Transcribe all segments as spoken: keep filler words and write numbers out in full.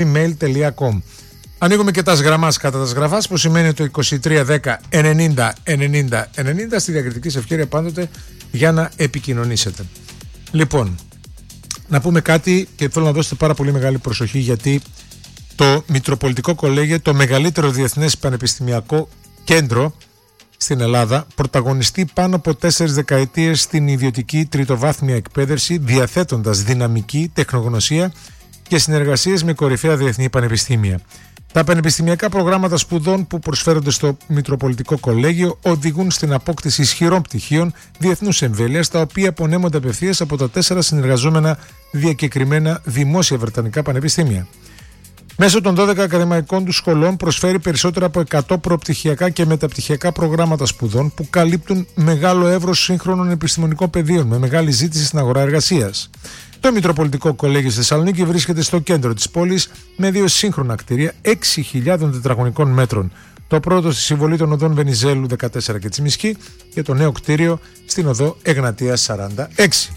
gmail τελεία com. Ανοίγουμε και τα σγραμμάς κατά τα σγραφάς, που σημαίνει το είκοσι τρία δέκα ενενήντα ενενήντα ενενήντα, στη διακριτική σε ευκαιρία πάντοτε για να επικοινωνήσετε. Λοιπόν, να πούμε κάτι και θέλω να δώσετε πάρα πολύ μεγάλη προσοχή, γιατί το Μητροπολιτικό Κολέγιο, το μεγαλύτερο διεθνές πανεπιστημιακό κέντρο στην Ελλάδα, πρωταγωνιστεί πάνω από τέσσερις δεκαετίες στην ιδιωτική τριτοβάθμια εκπαίδευση, διαθέτοντας δυναμική, τεχνογνωσία και συνεργασίες με κορυφαία διεθνή πανεπιστήμια. Τα πανεπιστημιακά προγράμματα σπουδών που προσφέρονται στο Μητροπολιτικό Κολέγιο οδηγούν στην απόκτηση ισχυρών πτυχίων διεθνούς εμβέλειας, τα οποία απονέμονται απευθείας από τα τέσσερα συνεργαζόμενα διακεκριμένα δημόσια βρετανικά πανεπιστήμια. Μέσω των δώδεκα ακαδημαϊκών του σχολών προσφέρει περισσότερα από εκατό προπτυχιακά και μεταπτυχιακά προγράμματα σπουδών που καλύπτουν μεγάλο εύρος σύγχρονων επιστημονικών πεδίων με μεγάλη ζήτηση στην αγορά εργασίας. Το Μητροπολιτικό Κολέγιο στη Θεσσαλονίκη βρίσκεται στο κέντρο της πόλης με δύο σύγχρονα κτίρια έξι χιλιάδων τετραγωνικών μέτρων. Το πρώτο στη συμβολή των οδών Βενιζέλου δεκατέσσερα και Τσιμισκή και το νέο κτίριο στην οδό Εγνατίας σαράντα έξι.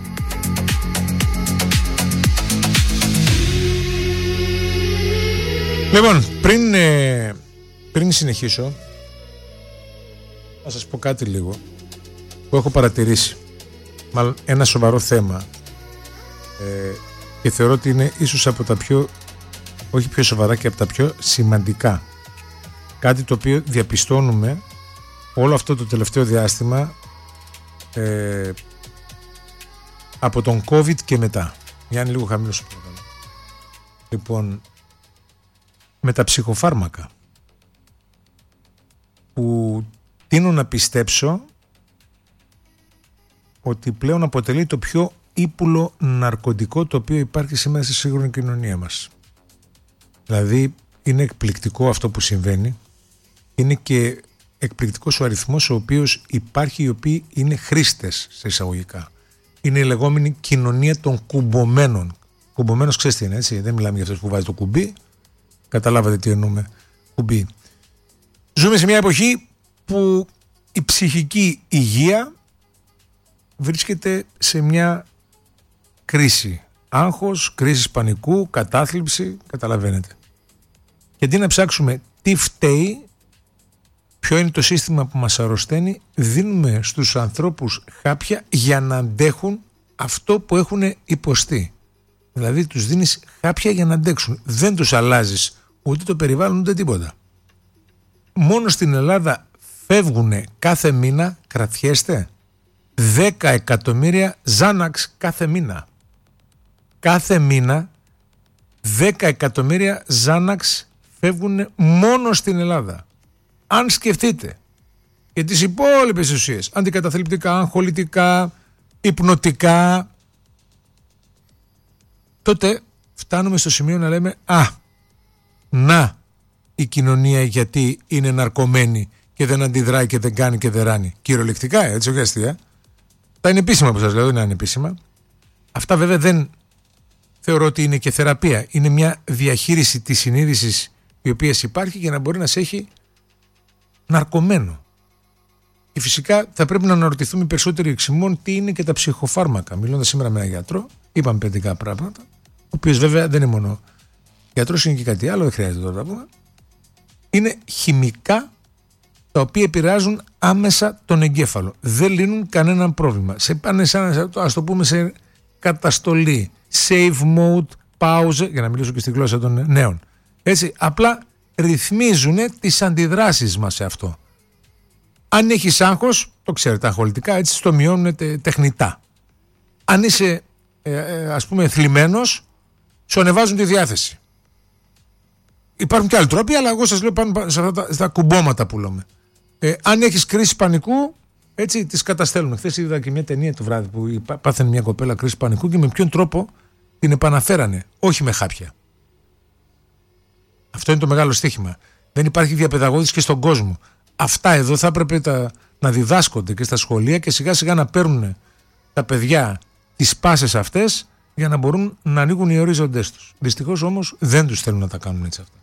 Λοιπόν, πριν, ε, πριν συνεχίσω, να σας πω κάτι λίγο που έχω παρατηρήσει. Μάλλον ένα σοβαρό θέμα. Ε, και θεωρώ ότι είναι ίσως από τα πιο, όχι πιο σοβαρά, και από τα πιο σημαντικά. Κάτι το οποίο διαπιστώνουμε όλο αυτό το τελευταίο διάστημα, ε, από τον COVID και μετά. Γιάννη, λίγο χαμηλό σου πρόγραμμα. Λοιπόν, με τα ψυχοφάρμακα, που τείνω να πιστέψω ότι πλέον αποτελεί το πιο ύπουλο ναρκωτικό το οποίο υπάρχει σήμερα στη σύγχρονη κοινωνία μας. Δηλαδή είναι εκπληκτικό αυτό που συμβαίνει, είναι και εκπληκτικός ο αριθμός ο οποίος υπάρχει, οι οποίοι είναι χρήστες σε εισαγωγικά. Είναι η λεγόμενη κοινωνία των κουμπωμένων. Κουμπωμένος, ξέρεις τι είναι, έτσι, δεν μιλάμε για αυτός που βάζει το κουμπί, καταλάβατε τι εννοούμε, κουμπί. Ζούμε σε μια εποχή που η ψυχική υγεία βρίσκεται σε μια κρίση. Άγχος, κρίση πανικού, κατάθλιψη, καταλαβαίνετε. Και αντί να ψάξουμε τι φταίει, ποιο είναι το σύστημα που μας αρρωσταίνει, δίνουμε στους ανθρώπους χάπια για να αντέχουν αυτό που έχουν υποστεί. Δηλαδή τους δίνεις χάπια για να αντέξουν. Δεν τους αλλάζεις ούτε το περιβάλλον ούτε τίποτα. Μόνο στην Ελλάδα φεύγουν κάθε μήνα, κρατιέστε, δέκα εκατομμύρια Ζάναξ κάθε μήνα. Κάθε μήνα δέκα εκατομμύρια Ζάναξ φεύγουν μόνο στην Ελλάδα. Αν σκεφτείτε και τις υπόλοιπες ουσίες, αντικαταθλιπτικά, αγχολητικά, υπνοτικά, τότε φτάνουμε στο σημείο να λέμε «Α, να η κοινωνία γιατί είναι ναρκωμένη και δεν αντιδράει και δεν κάνει και δεν ράνει». Κυριολεκτικά, έτσι, όχι αστεία. Τα είναι επίσημα που σας λέω, δεν είναι ανεπίσημα. Αυτά βέβαια δεν θεωρώ ότι είναι και θεραπεία. Είναι μια διαχείριση της συνείδησης η οποία υπάρχει για να μπορεί να σε έχει ναρκωμένο. Και φυσικά θα πρέπει να αναρωτηθούμε περισσότεροι εξημών τι είναι και τα ψυχοφάρμακα. Μιλώντας σήμερα με έναν γιατρό, είπαμε παιδικά πράγματα, ο οποίος βέβαια δεν είναι μόνο γιατρός, είναι και κάτι άλλο, δεν χρειάζεται τώρα να πούμε. Είναι χημικά τα οποία επηρεάζουν άμεσα τον εγκέφαλο. Δεν λύνουν κανέναν πρόβλημα. Σε πάνε σαν, ας το πούμε, σε καταστολή, save mode, pause, για να μιλήσω και στη γλώσσα των νέων. Έτσι, απλά ρυθμίζουν τις αντιδράσεις μας σε αυτό. Αν έχεις άγχος, το ξέρετε, αγχολητικά, έτσι στο μειώνουν τεχνητά. Αν είσαι, ε, ε, ας πούμε, θλιμμένος, σου ανεβάζουν τη διάθεση. Υπάρχουν και άλλοι τρόποι, αλλά εγώ σας λέω πάνω σε αυτά τα, στα κουμπώματα που λέμε. Ε, αν έχεις κρίση πανικού, έτσι τις καταστέλνουν. Χθες είδα και μια ταινία το βράδυ που πάθαινε μια κοπέλα κρίση πανικού και με ποιον τρόπο την επαναφέρανε. Όχι με χάπια. Αυτό είναι το μεγάλο στοίχημα. Δεν υπάρχει διαπαιδαγώγηση και στον κόσμο. Αυτά εδώ θα έπρεπε τα, να διδάσκονται και στα σχολεία και σιγά σιγά να παίρνουν τα παιδιά τις πάσες αυτές για να μπορούν να ανοίγουν οι ορίζοντές τους. Δυστυχώς όμως δεν τους θέλουν να τα κάνουν έτσι αυτά.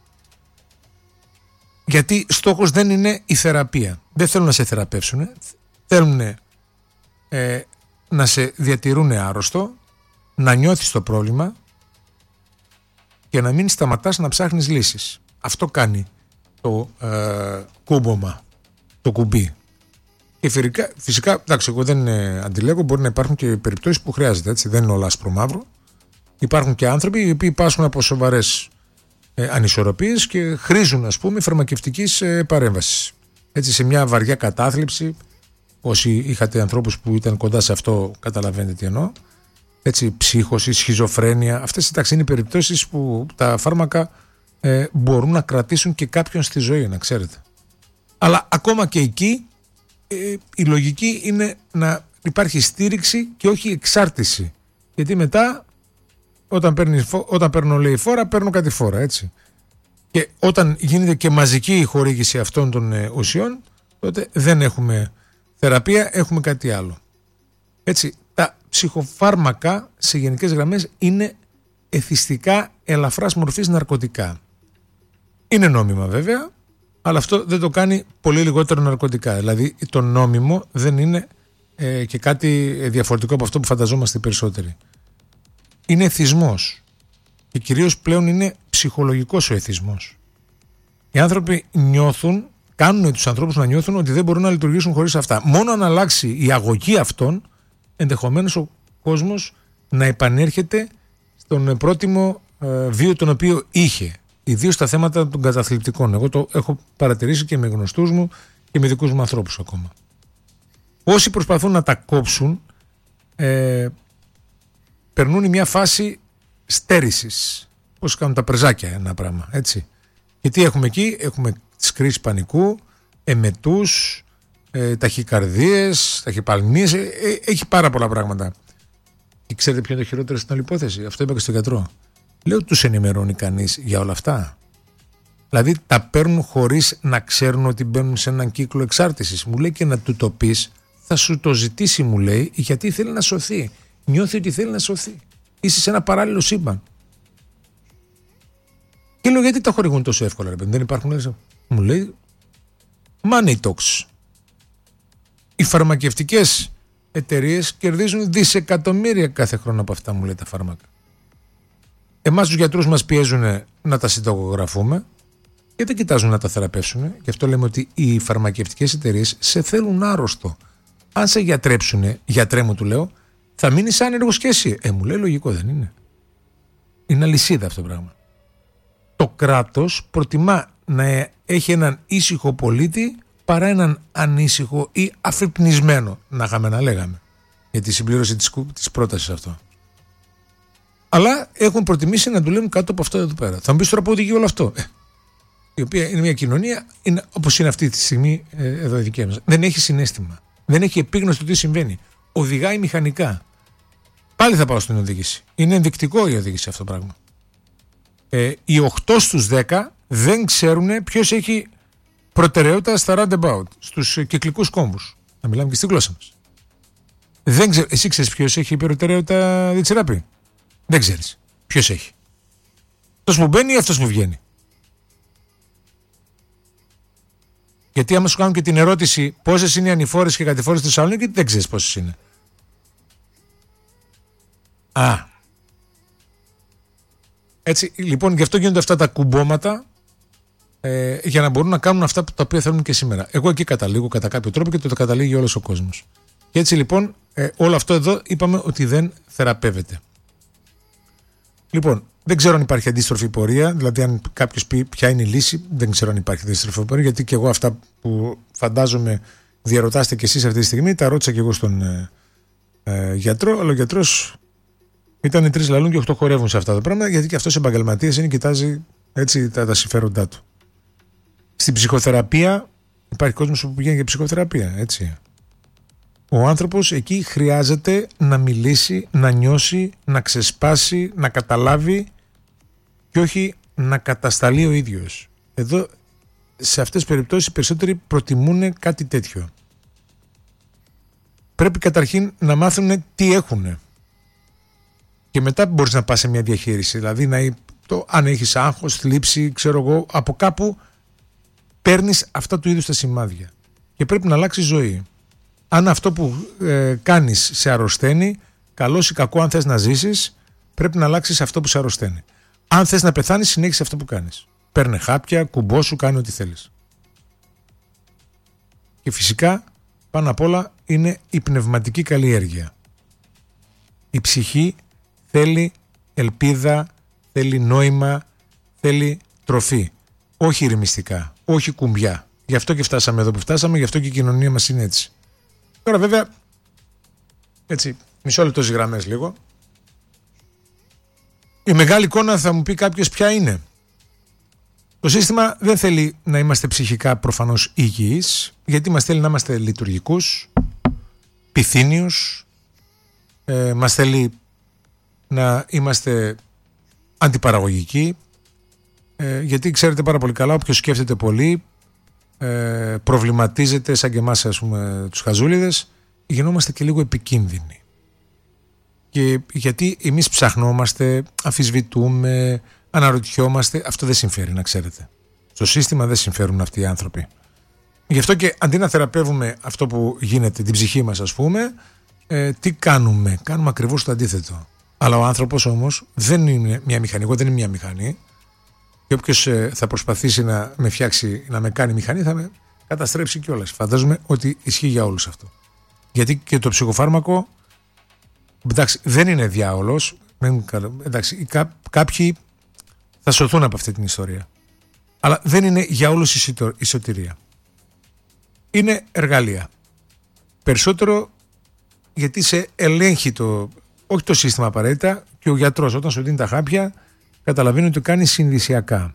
Γιατί στόχος δεν είναι η θεραπεία. Δεν θέλουν να σε θεραπεύσουν. Θέλουν ε, να σε διατηρούν άρρωστο, να νιώθεις το πρόβλημα για να μην σταματάς να ψάχνεις λύσεις. Αυτό κάνει το ε, κούμπομα, το κουμπί. Και φυσικά, φυσικά εντάξει, εγώ δεν ε, αντιλέγω, μπορεί να υπάρχουν και περιπτώσεις που χρειάζεται, έτσι, δεν είναι όλα άσπρο μαύρο. Υπάρχουν και άνθρωποι οι οποίοι πάσχουν από σοβαρές ε, ανισορροπίες και χρήζουν, ας πούμε, φαρμακευτικής ε, παρέμβασης. Έτσι, σε μια βαριά κατάθλιψη, όσοι είχατε ανθρώπους που ήταν κοντά σε αυτό, καταλαβαίνετε τι εννοώ. Έτσι, ψύχωση, σχιζοφρένεια, αυτές εντάξει, είναι οι περιπτώσεις που τα φάρμακα ε, μπορούν να κρατήσουν και κάποιον στη ζωή, να ξέρετε. Αλλά ακόμα και εκεί ε, η λογική είναι να υπάρχει στήριξη και όχι εξάρτηση. Γιατί μετά, όταν, παίρνει, όταν παίρνω λέει φόρα, παίρνω κάτι φόρα, έτσι. Και όταν γίνεται και μαζική η χορήγηση αυτών των ε, ουσιών, τότε δεν έχουμε θεραπεία, έχουμε κάτι άλλο. Έτσι, τα ψυχοφάρμακα σε γενικές γραμμές είναι εθιστικά ελαφράς μορφής ναρκωτικά. Είναι νόμιμα βέβαια, αλλά αυτό δεν το κάνει πολύ λιγότερο ναρκωτικά. Δηλαδή το νόμιμο δεν είναι ε, και κάτι διαφορετικό από αυτό που φανταζόμαστε οι περισσότεροι. Είναι εθισμός και κυρίως πλέον είναι ψυχολογικός ο εθισμός. Οι άνθρωποι νιώθουν, κάνουν τους ανθρώπους να νιώθουν ότι δεν μπορούν να λειτουργήσουν χωρίς αυτά. Μόνο αν αλλάξει η αγωγή αυτών, ενδεχομένως ο κόσμος να επανέρχεται στον πρότιμο ε, βίο τον οποίο είχε. Ιδίως στα θέματα των καταθλιπτικών. Εγώ το έχω παρατηρήσει και με γνωστούς μου και με δικούς μου ανθρώπους ακόμα. Όσοι προσπαθούν να τα κόψουν, ε, περνούν μια φάση στέρησης. Πώς κάνουν τα πρεζάκια ένα πράγμα, έτσι. Γιατί έχουμε εκεί, έχουμε τις κρίσεις πανικού, εμετούς, ε, ταχυκαρδίες, ταχυπαλμίες, ε, ε, έχει πάρα πολλά πράγματα. Και ξέρετε ποιο είναι το χειρότερο στην όλη υπόθεση? Αυτό είπα και στον γιατρό. Λέω, τους ενημερώνει κανείς για όλα αυτά? Δηλαδή τα παίρνουν χωρίς να ξέρουν ότι μπαίνουν σε έναν κύκλο εξάρτησης. Μου λέει, και να του το πεις, θα σου το ζητήσει, μου λέει, γιατί θέλει να σωθεί. Νιώθει ότι θέλει να σωθεί. Είσαι σε ένα παράλληλο σύμπαν. Και λέω, γιατί τα χορηγούν τόσο εύκολα, ρε παιδί? Δεν υπάρχουν, λέει. Μου λέει, money talks. Οι φαρμακευτικές εταιρείες κερδίζουν δισεκατομμύρια κάθε χρόνο από αυτά, μου λέει, τα φάρμακα. Εμάς τους γιατρούς μας πιέζουν να τα συνταγογραφούμε και δεν κοιτάζουν να τα θεραπεύσουν. Γι' αυτό λέμε ότι οι φαρμακευτικές εταιρείες σε θέλουν άρρωστο. Αν σε γιατρέψουν, γιατρέ μου, του λέω, θα μείνεις άνεργος και εσύ. Ε, μου λέει, λογικό δεν είναι? Είναι αλυσίδα αυτό το πράγμα. Το κράτος προτιμά να έχει έναν ήσυχο πολίτη παρά έναν ανήσυχο ή αφυπνισμένο, να είχαμε να λέγαμε, για τη συμπλήρωση της, της πρότασης αυτό. Αλλά έχουν προτιμήσει να δουλεύουν κάτω από αυτό εδώ πέρα. Θα μου πεις τώρα που οδηγεί όλο αυτό. Ε, η οποία είναι μια κοινωνία, είναι, όπως είναι αυτή τη στιγμή ε, εδώ η δική μας. Δεν έχει συναίσθημα. Δεν έχει επίγνωση του τι συμβαίνει. Οδηγάει μηχανικά. Πάλι θα πάω στην οδήγηση. Είναι ενδεικτικό η οδήγηση αυτό το πράγμα. Ε, οι οκτώ στους δέκα δεν ξέρουν ποιος έχει προτεραιότητα στα roundabout, στους κυκλικούς κόμβους. Να μιλάμε και στη γλώσσα μας. Δεν ξέ... Εσύ ξέρεις ποιος έχει προτεραιότητα διτσιράπη? Δεν ξέρεις ποιος έχει. Αυτός που μπαίνει ή αυτός που βγαίνει? Γιατί άμα σου κάνουν και την ερώτηση πόσες είναι οι ανηφόρες και κατηφόρες στη Θεσσαλονίκη, δεν ξέρεις πόσες είναι. Α. Έτσι, λοιπόν, γι' αυτό γίνονται αυτά τα κουμπώματα, ε, για να μπορούν να κάνουν αυτά τα οποία θέλουν και σήμερα. Εγώ εκεί καταλήγω κατά κάποιο τρόπο και το καταλήγει όλος ο κόσμος. Και έτσι λοιπόν ε, όλο αυτό εδώ είπαμε ότι δεν θεραπεύεται. Λοιπόν, δεν ξέρω αν υπάρχει αντίστροφη πορεία, δηλαδή αν κάποιος πει ποια είναι η λύση, δεν ξέρω αν υπάρχει αντίστροφη πορεία, γιατί και εγώ αυτά που φαντάζομαι διαρωτάστε και εσείς αυτή τη στιγμή, τα ρώτησα και εγώ στον ε, ε, γιατρό, αλλά ο γιατρός ήταν τρεις λαλούν και οχτώ χορεύουν σε αυτά τα πράγματα, γιατί και αυτός επαγγελματίας είναι, κοιτάζει έτσι τα, τα συμφέροντά του. Στην ψυχοθεραπεία υπάρχει κόσμος που πηγαίνει για ψυχοθεραπεία, έτσι. Ο άνθρωπος εκεί χρειάζεται να μιλήσει, να νιώσει, να ξεσπάσει, να καταλάβει και όχι να κατασταλεί ο ίδιος. Εδώ σε αυτές τις περιπτώσεις οι περισσότεροι προτιμούν κάτι τέτοιο. Πρέπει καταρχήν να μάθουν τι έχουν και μετά μπορείς να πας σε μια διαχείριση. Δηλαδή να, το, αν έχεις άγχος, θλίψη, ξέρω εγώ, από κάπου παίρνεις αυτά του είδους τα σημάδια και πρέπει να αλλάξει ζωή. Αν αυτό που ε, κάνεις σε αρρωσταίνει, καλός ή κακό, αν θες να ζήσεις, πρέπει να αλλάξεις αυτό που σε αρρωσταίνει. Αν θες να πεθάνεις, συνέχισε αυτό που κάνεις. Παίρνε χάπια, κουμπόσου, κάνε ό,τι θέλεις. Και φυσικά, πάνω απ' όλα, είναι η πνευματική καλλιέργεια. Η ψυχή θέλει ελπίδα, θέλει νόημα, θέλει τροφή. Όχι ηρεμιστικά, όχι κουμπιά. Γι' αυτό και φτάσαμε εδώ που φτάσαμε, γι' αυτό και η κοινωνία μας είναι έτσι. Τώρα βέβαια, έτσι, μισό λεπτό στις γραμμές λίγο. Η μεγάλη εικόνα θα μου πει κάποιος ποια είναι. Το σύστημα δεν θέλει να είμαστε ψυχικά προφανώς υγιείς, γιατί μας θέλει να είμαστε λειτουργικούς, πυθύνιους, ε, μας θέλει να είμαστε αντιπαραγωγικοί, ε, γιατί ξέρετε πάρα πολύ καλά, όποιος σκέφτεται πολύ, ε, προβληματίζεται σαν και εμάς, ας πούμε, τους χαζούλιδες, γινόμαστε και λίγο επικίνδυνοι. Και γιατί εμείς ψαχνόμαστε, αμφισβητούμε, αναρωτιόμαστε, αυτό δεν συμφέρει, να ξέρετε. Στο σύστημα δεν συμφέρουν αυτοί οι άνθρωποι. Γι' αυτό και αντί να θεραπεύουμε αυτό που γίνεται, την ψυχή μας, ας πούμε, ε, τι κάνουμε? Κάνουμε ακριβώς το αντίθετο. Αλλά ο άνθρωπος όμως δεν είναι μια μηχανή. Εγώ δεν είμαι μια μηχανή. Και όποιος ε, θα προσπαθήσει να με φτιάξει, να με κάνει μηχανή, θα με καταστρέψει κιόλας. Φαντάζομαι ότι ισχύει για όλους αυτό. Γιατί και το ψυχοφάρμακο, εντάξει, δεν είναι διάολος. Εντάξει, κά, κάποιοι θα σωθούν από αυτή την ιστορία. Αλλά δεν είναι για όλους η σωτηρία. Είναι εργαλεία. Περισσότερο γιατί σε ελέγχει το, όχι το σύστημα απαραίτητα, και ο γιατρός όταν σου δίνει τα χάπια καταλαβαίνει ότι το κάνει συνδυσιακά.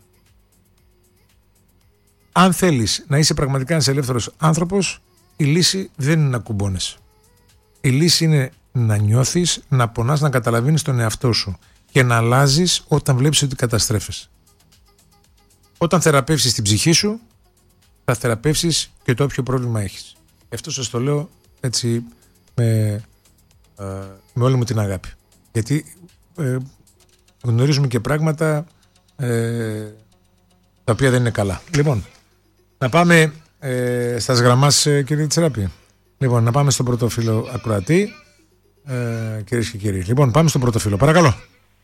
Αν θέλεις να είσαι πραγματικά ένας ελεύθερος άνθρωπος, η λύση δεν είναι να κουμπώνεσαι. Η λύση είναι να νιώθεις, να πονάς, να καταλαβαίνεις τον εαυτό σου και να αλλάζεις όταν βλέπεις ότι καταστρέφεσαι. Όταν θεραπεύσεις την ψυχή σου, θα θεραπεύσεις και το όποιο πρόβλημα έχεις. Αυτό σας το λέω έτσι με, ε, με όλη μου την αγάπη. Γιατί ε, γνωρίζουμε και πράγματα ε, τα οποία δεν είναι καλά. Λοιπόν, να πάμε ε, στα γραμμάς, ε, κύριε Τσιράπη. Λοιπόν, να πάμε στον πρώτο φίλο ακροατή. Ε, κυρίες και κύριοι. Λοιπόν, πάμε στον πρώτο φίλο. Παρακαλώ.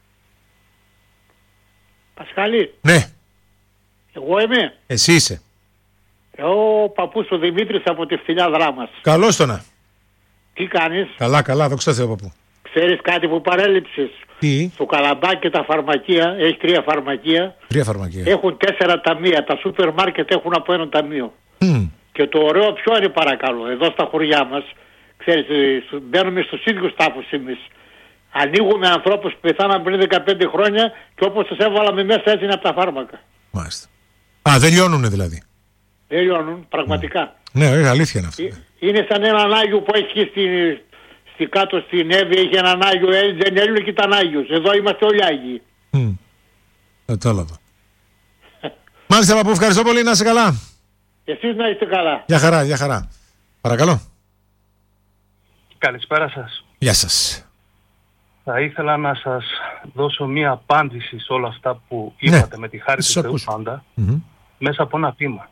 Πασχάλη. Ναι. Εγώ είμαι. Εσύ είσαι. Ο παππούς ο Δημήτρης από τη Φτηνιά Δράμας. Καλώς το να. Τι κάνεις? Καλά, καλά, δόξα τω Θεώ, παππού. Ξέρεις κάτι που παρέλειψες? Τι? Στο Καλαμπάκι και τα φαρμακεία, έχει τρία φαρμακεία. Τρία φαρμακεία. Έχουν τέσσερα ταμεία. Τα σούπερ μάρκετ έχουν από ένα ταμείο. Mm. Και το ωραίο ποιο είναι, παρακαλώ, εδώ στα χωριά μας, ξέρεις, μπαίνουμε στους ίδιους τάφους εμείς. Ανοίγουμε ανθρώπους που πεθάναν πριν δεκαπέντε χρόνια και όπως τους έβαλαμε μέσα έτσι είναι από τα φάρμακα. Μάλιστα. Α, δεν λιώνουνε δηλαδή. Δεν λιώνουν, πραγματικά. Ναι, ναι, αλήθεια είναι αυτό. Είναι σαν έναν Άγιο που έχει στη, στη κάτω στην Εύη, έχει έναν Άγιο, δεν έλειπε και ήταν Άγιος. Εδώ είμαστε όλοι Άγιοι. Mm. Κατάλαβα. Μάλιστα, παππού, ευχαριστώ πολύ, να είσαι καλά. Εσείς να είστε καλά. Γεια χαρά, γεια χαρά. Παρακαλώ. Καλησπέρα σας. Γεια σας. Θα ήθελα να σας δώσω μία απάντηση σε όλα αυτά που είπατε, ναι, με τη χάρη του Θεού πάντα, mm-hmm. μέσα από ένα βήμα.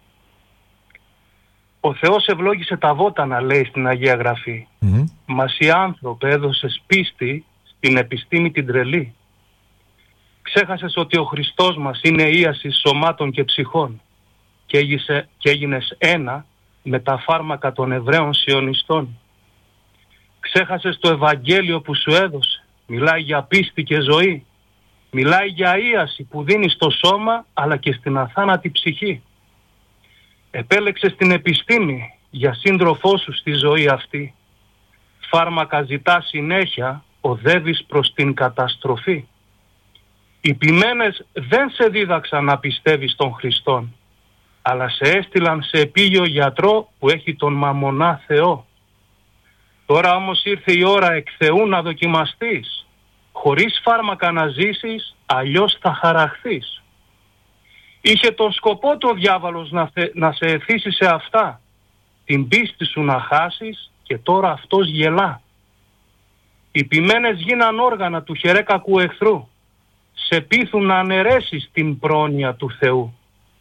Ο Θεός ευλόγησε τα βότανα, λέει στην Αγία Γραφή. Mm-hmm. Μας οι άνθρωποι έδωσες πίστη στην επιστήμη την τρελή. Ξέχασες ότι ο Χριστός μας είναι ίαση σωμάτων και ψυχών και, έγισε, και έγινες ένα με τα φάρμακα των Εβραίων σιωνιστών. Ξέχασες το Ευαγγέλιο που σου έδωσε. Μιλάει για πίστη και ζωή. Μιλάει για ίαση που δίνει στο σώμα αλλά και στην αθάνατη ψυχή. Επέλεξες την επιστήμη για σύντροφό σου στη ζωή αυτή. Φάρμακα ζητά συνέχεια, οδεύεις προς την καταστροφή. Οι ποιμένες δεν σε δίδαξαν να πιστεύεις τον Χριστόν, αλλά σε έστειλαν σε επίγειο γιατρό που έχει τον μαμονά Θεό. Τώρα όμως ήρθε η ώρα εκ Θεού να δοκιμαστείς. Χωρίς φάρμακα να ζήσεις, αλλιώς θα χαραχθείς. Είχε τον σκοπό το διάβαλος να, θε, να σε εθίσει σε αυτά. Την πίστη σου να χάσεις και τώρα αυτός γελά. Οι ποιμένες γίναν όργανα του χερέκακου εχθρού. Σε πείθουν να αναιρέσεις την πρόνοια του Θεού.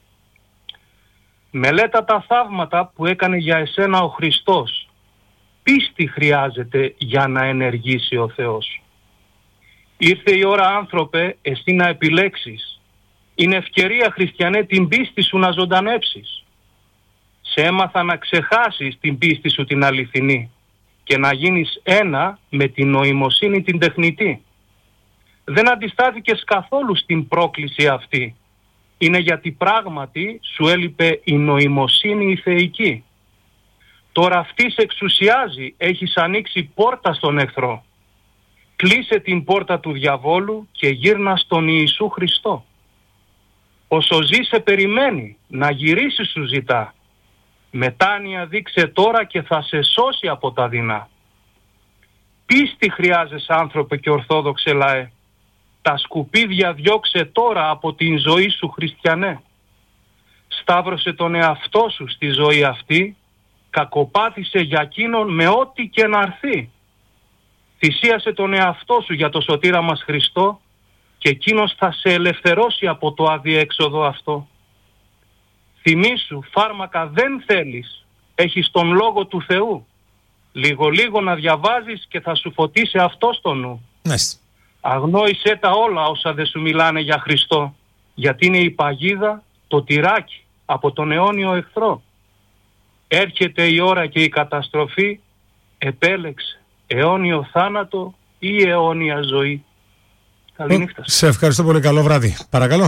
Μελέτα τα θαύματα που έκανε για εσένα ο Χριστός. Πίστη χρειάζεται για να ενεργήσει ο Θεός. Ήρθε η ώρα, άνθρωπε, εσύ να επιλέξεις. Είναι ευκαιρία, χριστιανέ, την πίστη σου να ζωντανέψεις. Σε έμαθα να ξεχάσεις την πίστη σου την αληθινή και να γίνεις ένα με την νοημοσύνη την τεχνητή. Δεν αντιστάθηκες καθόλου στην πρόκληση αυτή. Είναι γιατί πράγματι σου έλειπε η νοημοσύνη η θεϊκή. Τώρα αυτή σε εξουσιάζει, έχεις ανοίξει πόρτα στον εχθρό. Κλείσε την πόρτα του διαβόλου και γύρνα στον Ιησού Χριστό. Όσο ζει σε περιμένει, να γυρίσει σου ζητά. Μετάνοια δείξε τώρα και θα σε σώσει από τα δεινά. Πίστη χρειάζεσαι, άνθρωπε και ορθόδοξε λαέ. Τα σκουπίδια διώξε τώρα από την ζωή σου, χριστιανέ. Σταύρωσε τον εαυτό σου στη ζωή αυτή, κακοπάθησε για εκείνον με ό,τι και να έρθει. Θυσίασε τον εαυτό σου για το σωτήρα μας Χριστό και εκείνος θα σε ελευθερώσει από το αδιέξοδο αυτό. Θυμήσου, φάρμακα δεν θέλεις, έχεις τον Λόγο του Θεού. Λίγο λίγο να διαβάζεις και θα σου φωτίσει αυτό στο νου. Μάλιστα. Αγνόησέ τα όλα όσα δεν σου μιλάνε για Χριστό, γιατί είναι η παγίδα, το τυράκι από τον αιώνιο εχθρό. Έρχεται η ώρα και η καταστροφή, επέλεξε αιώνιο θάνατο ή αιώνια ζωή. Καλή νύχτα. Σε ευχαριστώ πολύ, καλό βράδυ. Παρακαλώ.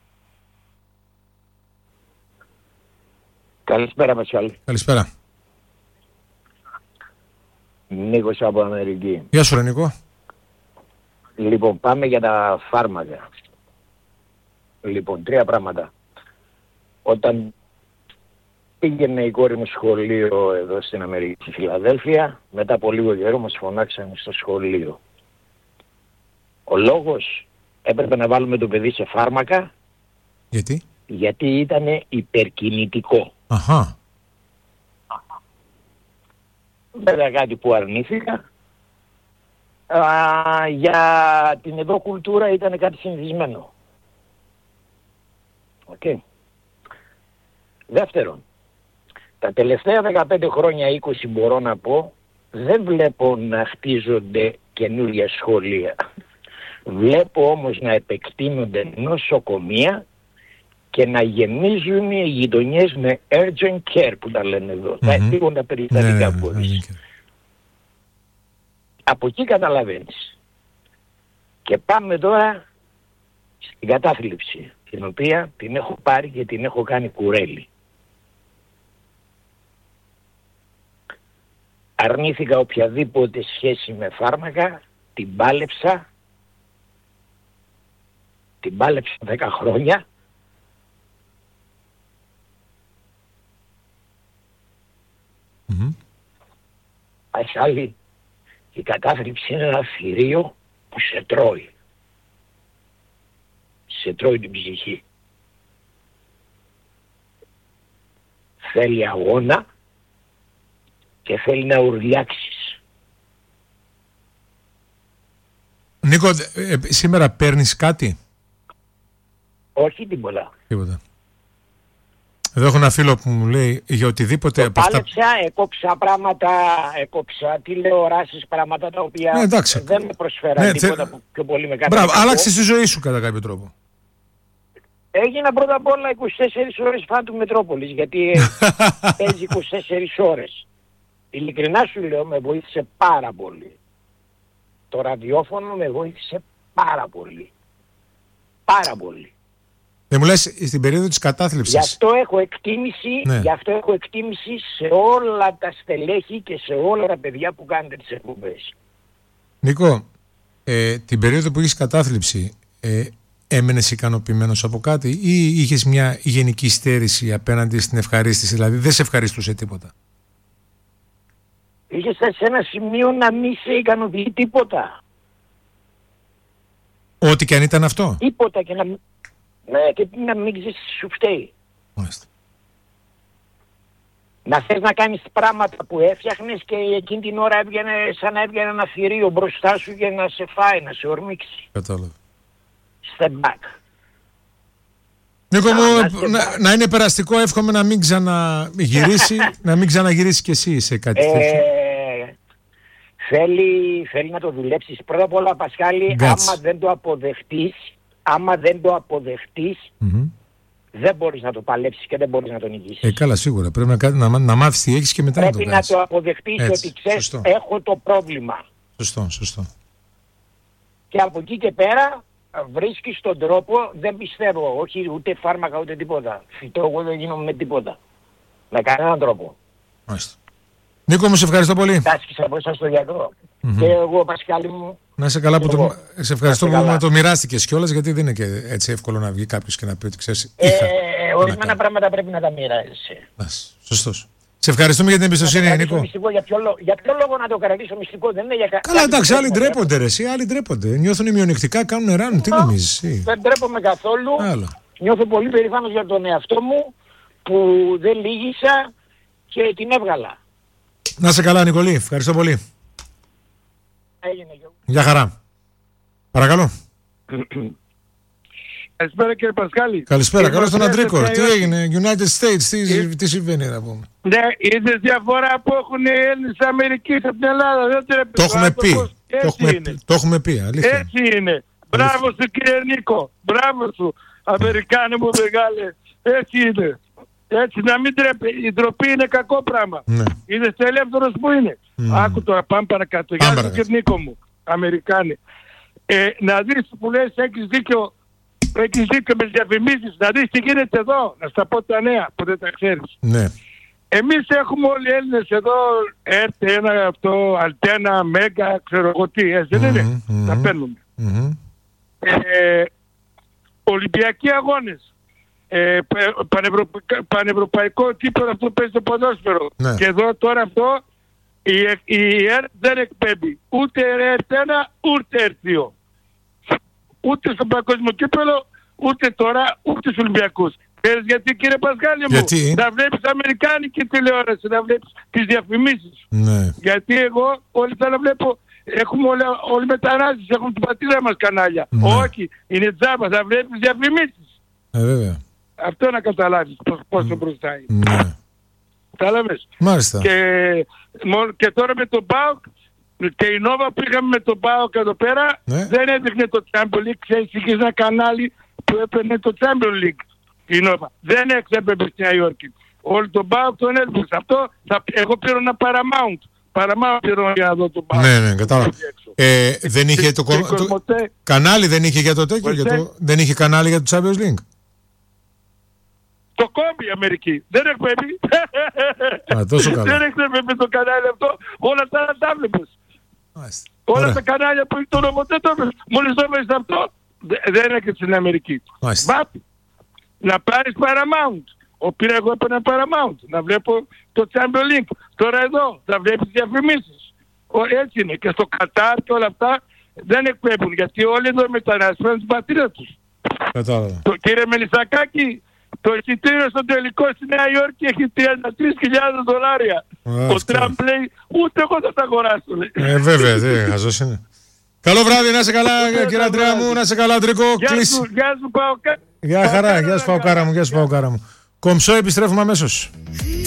Καλησπέρα, Μασιάλη. Καλησπέρα. Νίκος από Αμερική. Γεια σου, ρε Νίκο. Λοιπόν, πάμε για τα φάρμακα. Λοιπόν, τρία πράγματα. Όταν πήγαινε η κόρη μου σχολείο εδώ στην Αμερική, στη Φιλαδέλφια, μετά από λίγο καιρό μας φωνάξανε στο σχολείο. Ο λόγος, έπρεπε να βάλουμε το παιδί σε φάρμακα. Γιατί? Γιατί ήταν υπερκινητικό. Αχα. Βέβαια κάτι που αρνήθηκα. Α, για την εδώ κουλτούρα ήταν κάτι συνηθισμένο. Οκ. Okay. Δεύτερον, τα τελευταία δεκαπέντε χρόνια, είκοσι μπορώ να πω, δεν βλέπω να χτίζονται καινούργια σχολεία. Βλέπω όμως να επεκτείνονται νοσοκομεία και να γεμίζουν οι γειτονιές με urgent care που τα λένε εδώ. Mm-hmm. Τα επίγοντα περιστατικά που μπορείς. Από εκεί καταλαβαίνεις. Και πάμε τώρα στην κατάθλιψη, την οποία την έχω πάρει και την έχω κάνει κουρέλι. Αρνήθηκα οποιαδήποτε σχέση με φάρμακα, την πάλεψα, την πάλεψα δέκα χρόνια. Mm-hmm. Άλλη, η κατάθλιψη είναι ένα θηρίο που σε τρώει. Σε τρώει την ψυχή. Θέλει αγώνα και θέλει να ουρλιάξεις. Νίκο, ε, σήμερα παίρνεις κάτι? Όχι τίποτα. Τίποτα. Εδώ έχω ένα φίλο που μου λέει για οτιδήποτε το από πάλεψα, αυτά... έκοψα πράγματα, έκοψα τηλεοράσεις, πράγματα τα οποία ναι, δεν με προσφέραν ναι, τίποτα θε... πιο πολύ με κάτι. Μπράβο, άλλαξε τη ζωή σου κατά κάποιο τρόπο. Έγινα πρώτα απ' όλα είκοσι τέσσερις ώρες φαν του Μετρόπολης, γιατί παίζει είκοσι τέσσερις ώρες. Ειλικρινά σου λέω, με βοήθησε πάρα πολύ. Το ραδιόφωνο με βοήθησε πάρα πολύ. Πάρα πολύ. Δεν μου λες στην περίοδο της κατάθλιψης. Γι' αυτό έχω εκτίμηση, ναι. γι' αυτό έχω εκτίμηση σε όλα τα στελέχη και σε όλα τα παιδιά που κάνετε τις εκπομπές. Νίκο, ε, την περίοδο που είχες κατάθλιψη, ε, έμενες ικανοποιημένος από κάτι ή είχες μια γενική στέρηση απέναντι στην ευχαρίστηση, δηλαδή δεν σε ευχαριστούσε τίποτα? Είχες σε ένα σημείο να μην σε ικανοποιεί τίποτα. Ό,τι και αν ήταν αυτό. Τίποτα και να μην... Ναι, και να μην ξέρεις σου φταίει. Μάλιστα. Να θες να κάνεις πράγματα που έφτιαχνες και εκείνη την ώρα έβγαινε, σαν να έβγαινε ένα θηρίο μπροστά σου για να σε φάει, να σε ορμήξει. Κατάλαβα. Step back. Νίκο μου, να, να, να είναι περαστικό, εύχομαι να μην ξαναγυρίσει, να μην ξαναγυρίσει κι εσύ σε κάτι τέτοιο. Ε, Θέλει, θέλει να το δουλέψεις. Πρώτα απ' όλα, Πασχάλη, άμα δεν το αποδεχτείς, άμα δεν το αποδεχτείς, mm-hmm. δεν μπορείς να το παλέψεις και δεν μπορείς να το νικήσεις. Ε, καλά, σίγουρα. Πρέπει να, να, να μάθεις τι έχεις και μετά πρέπει να το κάνεις. Πρέπει να το αποδεχτείς ότι ξέρεις, σωστό. Έχω το πρόβλημα. Σωστό, σωστό. Και από εκεί και πέρα βρίσκεις τον τρόπο, δεν πιστεύω, όχι ούτε φάρμακα ούτε τίποτα. Φυτό εγώ δεν γίνομαι με τίποτα. Με κανέναν τρόπο. Μάλιστα. Νίκο μου, σε ευχαριστώ πολύ. Τάσκησα από εσάς στο γιατρό. Mm-hmm. Και εγώ, Πασχάλη μου. Να είσαι καλά που το... Σε ευχαριστώ που με το μοιράστηκες κιόλας, γιατί δεν είναι και έτσι εύκολο να βγει κάποιος και να πει ότι ξέρεις. Ε, ορισμένα πράγματα πρέπει να τα μοιράζεσαι. Σωστός. Σε ευχαριστούμε για την εμπιστοσύνη, Νίκο. Μυστικό, για, ποιο λόγο, για ποιο λόγο να το κρατήσω μυστικό, δεν είναι για κα... Καλά, εντάξει, άλλοι ντρέπονται, ρε, εσύ, άλλοι ντρέπονται. Νιώθουν μειονεκτικά, κάνουν ράνουν, τι νομίζεις. Δεν ντρέπομαι καθόλου. Άλλα. Νιώθω πολύ περήφανος για τον εαυτό μου που δεν λύγησα και την έβγαλα. Να σε καλά, Νικολή, ευχαριστώ πολύ. Έγινε. Γεια χαρά. Παρακαλώ. Καλησπέρα κύριε Πασχάλη. Καλησπέρα, καλώς τον Αντρίκο. Τι έγινε, United States, τι, τι συμβαίνει να πούμε. Ναι, είδες διαφορά που έχουν οι Έλληνες Αμερικής από την Ελλάδα. Δεν το έχουμε πει. Το έχουμε, το έχουμε πει, αλήθεια. Έτσι είναι. Μπράβο σου κύριε Νίκο. Μπράβο σου. Αμερικάνε μου μεγάλε. Έτσι είναι. Έτσι να μην τρέπει. Η ντροπή είναι κακό πράγμα. Ναι. Είδες ελεύθερος που είναι. Mm. Άκου τώρα, πάμε παρακάτω. Γεια σου κύριε Νίκο μου. Αμερικάνε. Ε, να δεις που λες, έχεις δίκιο. Έχεις δίκιο με τις διαφημίσεις. Να δεις τι γίνεται εδώ. Να στα πω τα νέα που δεν τα ξέρεις. Ναι. Εμείς έχουμε όλοι οι Έλληνες εδώ ΕΡΤ, ένα αυτό, Αλτένα, Μέγκα, ξέρω εγώ τι. Έτσι δεν είναι. Mm-hmm. Τα παίρνουμε. Mm-hmm. Ε, Ολυμπιακοί αγώνες. Ε, πανευρωπα... Πανευρωπαϊκό τύπο αυτό παίζει το ποδόσφαιρο. Ναι. Και εδώ τώρα αυτό η, η ΕΡΤ δεν εκπέμπει. Ούτε ΕΡΤ ένα, ούτε ΕΡΤ δύο. Ούτε στο παγκόσμιο κύπελλο, ούτε τώρα, ούτε στους Ολυμπιακούς. Ξέρεις γιατί κύριε Πασχάλη μου? Γιατί? Να βλέπεις αμερικάνικη τηλεόραση, να βλέπεις τις διαφημίσεις. Ναι. Γιατί εγώ όλοι θα να βλέπω, έχουμε όλοι, όλοι μετανάστες, έχουμε την πατρίδα μας κανάλια. Ναι. Όχι, είναι τζάμπα, θα βλέπεις διαφημίσεις. Ε, βέβαια. Αυτό να καταλάβεις πόσο mm. μπροστά είναι. Ναι. Κατάλαβες. Μάλιστα. Και, και τώρα με τον ΠΑΟΚ, και η Νόβα που είχαμε με τον ΠΑΟΚ εδώ πέρα, ναι. δεν έδειχνε το Champions League. Ξέρεις, είχε ένα κανάλι που έπαιρνε το Champions League. Η Νόβα. Δεν έξεπε στη Νέα Υόρκη. Όλο τον ΠΑΟΚ τον έδειξε. Αυτό θα, εγώ πήρα ένα Paramount. Paramount πήρα για να δω τον ΠΑΟΚ. Ναι, ναι, κατάλαβα. Ε, δεν είχε το, το, το, το κανάλι δεν είχε για το τέτοιο, για το, δεν είχε κανάλι για το Champions League. Το κόμπι η Αμερική. Δεν εκπέμπει. Α, τόσο καλά. Δεν εκπέμπει το κανάλι αυτό. Όλα τα άλλα τα βλέπεις. Όλα Ωραία. τα κανάλια που έχει το νομοτέ το έπαιζε. Μόλις το έπαιζε αυτό, δεν έρχεται στην Αμερική. Μπαπ, να πάρεις Paramount. Ο πήρα εγώ έπαιρνα Paramount. Να βλέπω το Champions League. Τώρα εδώ θα βλέπεις διαφημίσεις. Έτσι είναι. Και στο Κατάρ και όλα αυτά δεν εκπέμπουν. Γιατί όλοι εδώ μετανάστες την πατρίδα τους. Κατάλαβα. Το κύριε Μελισσακάκη, το εισιτήριο στο τελικό στη Νέα Υόρκη έχει τριάντα τρεις χιλιάδες δολάρια. Ο Τραμπ λέει ούτε εγώ θα τα αγοράσω. Ε, βέβαια, δεν χαζός είναι. Καλό βράδυ, να είσαι καλά κύριε Αντρέα μου, να είσαι καλά Αντρικό. Γεια σου, γεια σου Παοκάρα. Γεια χαρά, γεια σου Παοκάρα μου, γεια σου Παοκάρα μου. Κομψό, επιστρέφουμε αμέσως.